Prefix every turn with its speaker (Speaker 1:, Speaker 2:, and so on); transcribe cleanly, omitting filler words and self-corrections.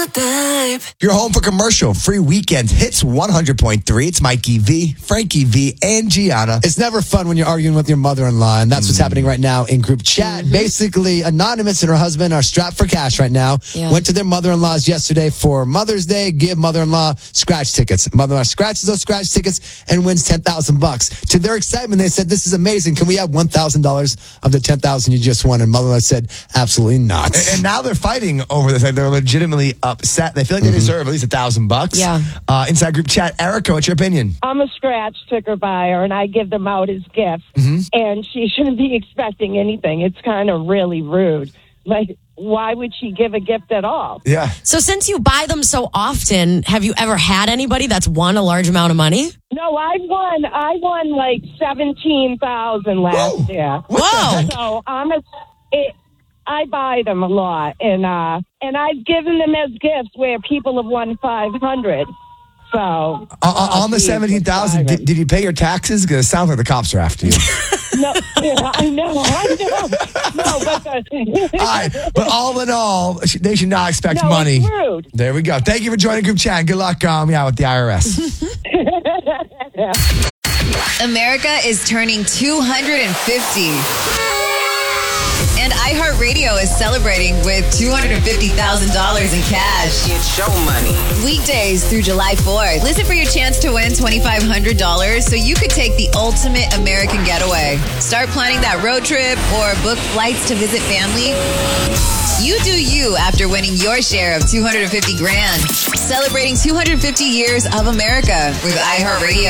Speaker 1: You're home for commercial free weekend hits 100.3. It's Mikey V, Frankie V, and Gianna.
Speaker 2: It's never fun when you're arguing with your mother-in-law, and that's what's happening right now in group chat. Basically, Anonymous and her husband are strapped for cash right now.
Speaker 3: Yeah.
Speaker 2: Went to their mother-in-law's yesterday for Mother's Day, give mother-in-law scratch tickets. Mother-in-law scratches those scratch tickets and wins $10,000. To their excitement, they said, "This is amazing. Can we have $1,000 of the $10,000 you just won?" And mother-in-law said, "Absolutely not."
Speaker 1: And now they're fighting over this. Like, they're legitimately upset. They feel like they deserve at least $1,000.
Speaker 3: Yeah.
Speaker 1: Inside group chat, Erica, what's your opinion?
Speaker 4: I'm a scratch ticker buyer, and I give them out as gifts. And she shouldn't be expecting anything. It's kind of really rude. Like, why would she give a gift at all?
Speaker 1: Yeah.
Speaker 3: So since you buy them so often, have you ever had anybody that's won a large amount of money?
Speaker 4: No, I won like $17,000 last year.
Speaker 3: Whoa.
Speaker 4: So I buy them a lot, and I've given them as gifts where people have won 500. So
Speaker 1: on the 17,000, did you pay your taxes? Because it sounds like the cops are after you.
Speaker 4: No, yeah, I know. No, but
Speaker 1: All right, but all in all, they should not expect
Speaker 4: no,
Speaker 1: money.
Speaker 4: It's rude.
Speaker 1: There we go. Thank you for joining group chat. Good luck with the IRS.
Speaker 5: America is turning 250. And iHeartRadio is celebrating with $250,000 in cash.
Speaker 6: It's show money.
Speaker 5: Weekdays through July 4th. Listen for your chance to win $2,500 so you could take the ultimate American getaway. Start planning that road trip or book flights to visit family. You do you after winning your share of $250,000. Celebrating 250 years of America with iHeartRadio.